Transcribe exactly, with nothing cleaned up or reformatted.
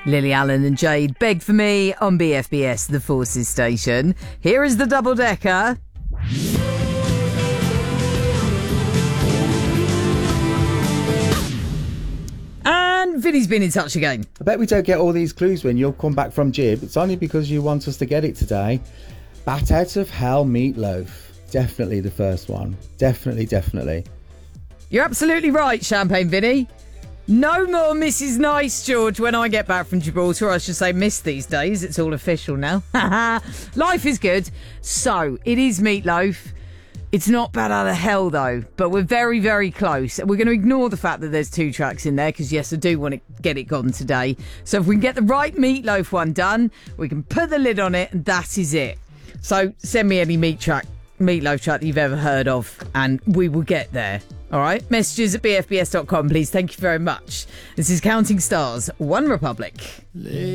Lily Allen and Jade, Beg For Me on B F B S, the Forces station. Here is the double-decker. And Vinny's been in touch again. I bet we don't get all these clues when you'll come back from Jib. It's only because you want us to get it today. Bat Out of Hell Meatloaf. Definitely the first one. Definitely, definitely. You're absolutely right, Champagne Vinny. No more Missus Nice, George, when I get back from Gibraltar. I should say Miss these days. It's all official now. Life is good. So, it is Meatloaf. It's not Bad Out of Hell, though, but we're very, very close. We're going to ignore the fact that there's two tracks in there, because, yes, I do want to get it gone today. So if we can get the right Meatloaf one done, we can put the lid on it, and that is it. So send me any meat track, Meatloaf track that you've ever heard of, and we will get there. All right? Messages at b f b s dot com, please. Thank you very much. This is Counting Stars, One Republic.